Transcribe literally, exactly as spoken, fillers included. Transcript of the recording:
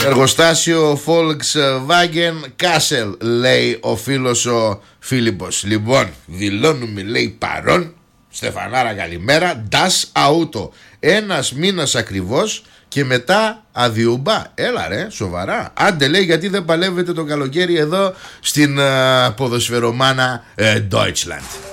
Εργοστάσιο Volkswagen Kassel, λέει ο φίλος ο Φίλιππος. Λοιπόν, δηλώνουμε, λέει, παρόν. Στεφανάρα, καλημέρα. Das Auto. Ένας μήνας ακριβώς και μετά αδιουμπά. Έλα ρε, σοβαρά. Άντε, λέει, γιατί δεν παλεύετε το καλοκαίρι εδώ στην uh, ποδοσφαιρομάνα uh, Deutschland.